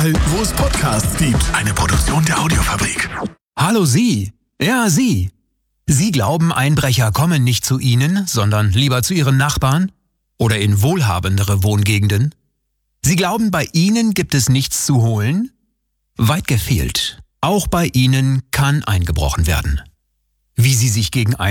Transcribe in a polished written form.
Wo es Podcasts gibt. Eine Produktion der Audiofabrik. Hallo Sie. Ja, Sie. Sie glauben, Einbrecher kommen nicht zu Ihnen, sondern lieber zu Ihren Nachbarn? Oder in wohlhabendere Wohngegenden? Sie glauben, bei Ihnen gibt es nichts zu holen? Weit gefehlt. Auch bei Ihnen kann eingebrochen werden. Wie Sie sich gegen